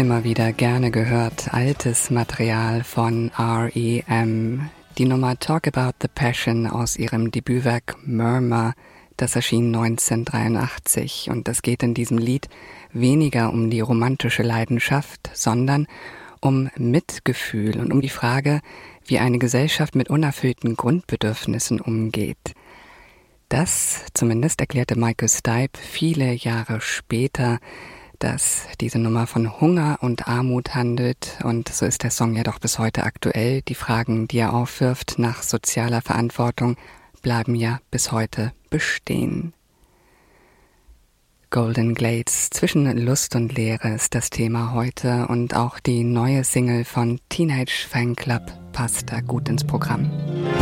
Immer wieder gerne gehört, altes Material von R.E.M. Die Nummer Talk About the Passion aus ihrem Debütwerk Murmur, das erschien 1983. Und es geht in diesem Lied weniger um die romantische Leidenschaft, sondern um Mitgefühl und um die Frage, wie eine Gesellschaft mit unerfüllten Grundbedürfnissen umgeht. Das zumindest erklärte Michael Stipe viele Jahre später, dass diese Nummer von Hunger und Armut handelt, und so ist der Song ja doch bis heute aktuell. Die Fragen, die er aufwirft nach sozialer Verantwortung, bleiben ja bis heute bestehen. Golden Glades, zwischen Lust und Leere ist das Thema heute, und auch die neue Single von Teenage Fanclub passt da gut ins Programm.